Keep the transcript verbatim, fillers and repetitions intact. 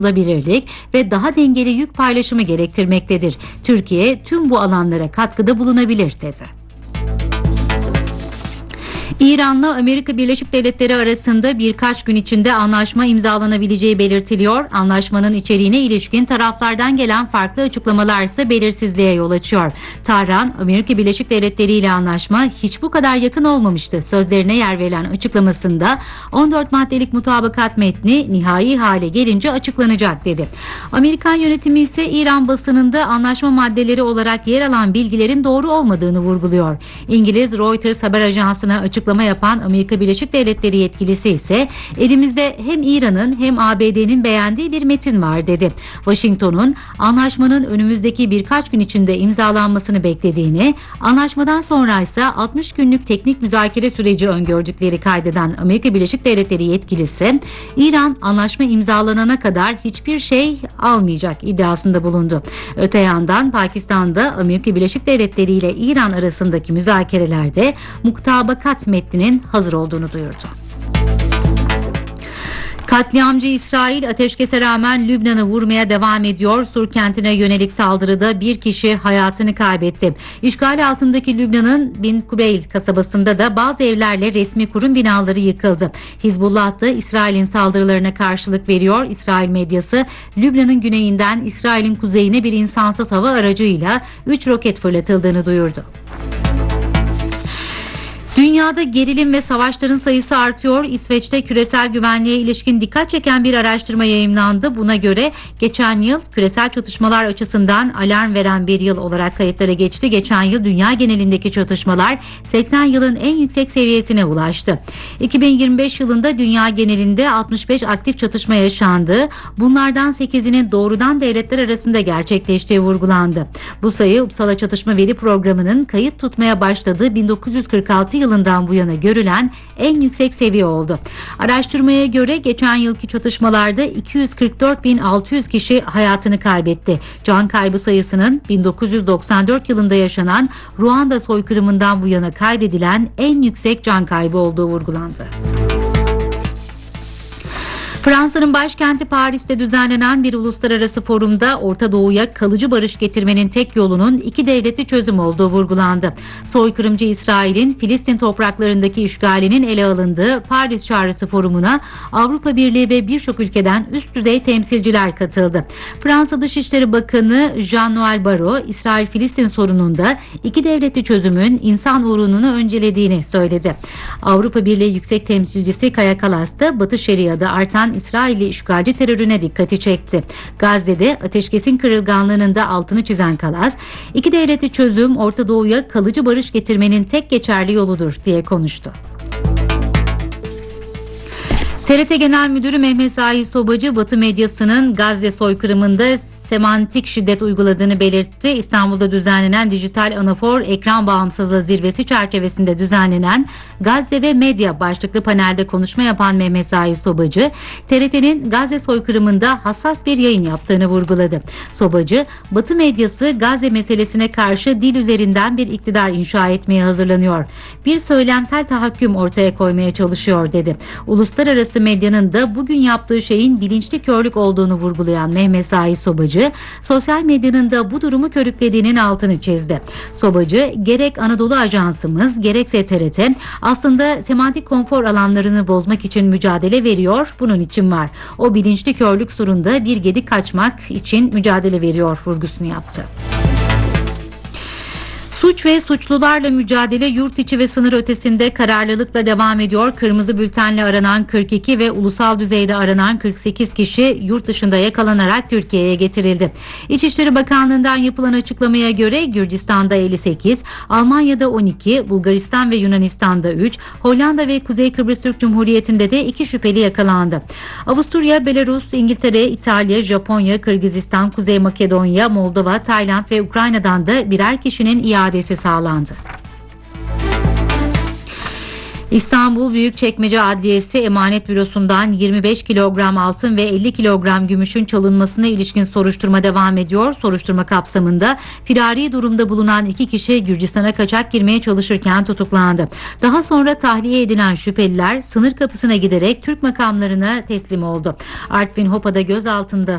sürdürülebilirlik ve daha dengeli yük paylaşımı gerektirmektedir. Türkiye tüm bu alanlara katkıda bulunabilir dedi. İran'la Amerika Birleşik Devletleri arasında birkaç gün içinde anlaşma imzalanabileceği belirtiliyor. Anlaşmanın içeriğine ilişkin taraflardan gelen farklı açıklamalar ise belirsizliğe yol açıyor. Tahran, Amerika Birleşik Devletleri ile anlaşma hiç bu kadar yakın olmamıştı sözlerine yer verilen açıklamasında on dört maddelik mutabakat metni nihai hale gelince açıklanacak dedi. Amerikan yönetimi ise İran basınında anlaşma maddeleri olarak yer alan bilgilerin doğru olmadığını vurguluyor. İngiliz Reuters haber ajansına açıklama yapan Amerika Birleşik Devletleri yetkilisi ise elimizde hem İran'ın hem A B D'nin beğendiği bir metin var dedi. Washington'un anlaşmanın önümüzdeki birkaç gün içinde imzalanmasını beklediğini, anlaşmadan sonra ise altmış günlük teknik müzakere süreci öngördükleri kaydeden Amerika Birleşik Devletleri yetkilisi, İran anlaşma imzalanana kadar hiçbir şey almayacak iddiasında bulundu. Öte yandan Pakistan'da Amerika Birleşik Devletleri ile İran arasındaki müzakerelerde mutabakat metninin hazır olduğunu duyurdu. Katliamcı İsrail ateşkese rağmen Lübnan'ı vurmaya devam ediyor. Sur kentine yönelik saldırıda bir kişi hayatını kaybetti. İşgal altındaki Lübnan'ın Bin Kubeyl kasabasında da bazı evlerle resmi kurum binaları yıkıldı. Hizbullah da İsrail'in saldırılarına karşılık veriyor. İsrail medyası Lübnan'ın güneyinden İsrail'in kuzeyine bir insansız hava aracıyla üç roket fırlatıldığını duyurdu. Dünyada gerilim ve savaşların sayısı artıyor. İsveç'te küresel güvenliğe ilişkin dikkat çeken bir araştırma yayımlandı. Buna göre geçen yıl küresel çatışmalar açısından alarm veren bir yıl olarak kayıtlara geçti. Geçen yıl dünya genelindeki çatışmalar seksen yılın en yüksek seviyesine ulaştı. iki bin yirmi beş yılında dünya genelinde altmış beş aktif çatışma yaşandı. Bunlardan sekizinin doğrudan devletler arasında gerçekleştiği vurgulandı. Bu sayı Uppsala Çatışma Veri Programı'nın kayıt tutmaya başladığı bin dokuz yüz kırk altı yılından bu yana görülen en yüksek seviye oldu. Araştırmaya göre geçen yılki çatışmalarda iki yüz kırk dört bin altı yüz kişi hayatını kaybetti. Can kaybı sayısının bin dokuz yüz doksan dört yılında yaşanan Ruanda soykırımından bu yana kaydedilen en yüksek can kaybı olduğu vurgulandı. Fransa'nın başkenti Paris'te düzenlenen bir uluslararası forumda Orta Doğu'ya kalıcı barış getirmenin tek yolunun iki devletli çözüm olduğu vurgulandı. Soykırımcı İsrail'in Filistin topraklarındaki işgalinin ele alındığı Paris Çağrısı Forumu'na Avrupa Birliği ve birçok ülkeden üst düzey temsilciler katıldı. Fransa Dışişleri Bakanı Jean-Noël Barrot, İsrail-Filistin sorununda iki devletli çözümün insan uğrunu öncelediğini söyledi. Avrupa Birliği Yüksek Temsilcisi Kaja Kallas da Batı Şeria'da artan İsrailli işgalci terörüne dikkati çekti. Gazze'de ateşkesin kırılganlığının da altını çizen Kallas, iki devletli çözüm Orta Doğu'ya kalıcı barış getirmenin tek geçerli yoludur diye konuştu. T R T Genel Müdürü Mehmet Zahid Sobacı, Batı medyasının Gazze soykırımında semantik şiddet uyguladığını belirtti. İstanbul'da düzenlenen Dijital Anafor Ekran Bağımsızlığı Zirvesi çerçevesinde düzenlenen Gazze ve Medya başlıklı panelde konuşma yapan Mehmet Zahid Sobacı, T R T'nin Gazze soykırımında hassas bir yayın yaptığını vurguladı. Sobacı, Batı medyası Gazze meselesine karşı dil üzerinden bir iktidar inşa etmeye hazırlanıyor. Bir söylemsel tahakküm ortaya koymaya çalışıyor dedi. Uluslararası medyanın da bugün yaptığı şeyin bilinçli körlük olduğunu vurgulayan Mehmet Zahid Sobacı, sosyal medyanın da bu durumu körüklediğinin altını çizdi. Sobacı, gerek Anadolu Ajansımız gerekse T R T aslında semantik konfor alanlarını bozmak için mücadele veriyor, bunun için var. O bilinçli körlük surunda bir gedik kaçmak için mücadele veriyor vurgusunu yaptı. Suç ve suçlularla mücadele yurt içi ve sınır ötesinde kararlılıkla devam ediyor. Kırmızı bültenle aranan kırk iki ve ulusal düzeyde aranan kırk sekiz kişi yurt dışında yakalanarak Türkiye'ye getirildi. İçişleri Bakanlığı'ndan yapılan açıklamaya göre Gürcistan'da elli sekiz, Almanya'da on iki, Bulgaristan ve Yunanistan'da üç, Hollanda ve Kuzey Kıbrıs Türk Cumhuriyeti'nde de iki şüpheli yakalandı. Avusturya, Belarus, İngiltere, İtalya, Japonya, Kırgızistan, Kuzey Makedonya, Moldova, Tayland ve Ukrayna'dan da birer kişinin iadesi sağlandı. İstanbul Büyükçekmece Adliyesi Emanet Bürosu'ndan yirmi beş kilogram altın ve elli kilogram gümüşün çalınmasına ilişkin soruşturma devam ediyor. Soruşturma kapsamında firari durumda bulunan iki kişi Gürcistan'a kaçak girmeye çalışırken tutuklandı. Daha sonra tahliye edilen şüpheliler sınır kapısına giderek Türk makamlarına teslim oldu. Artvin Hopa'da gözaltında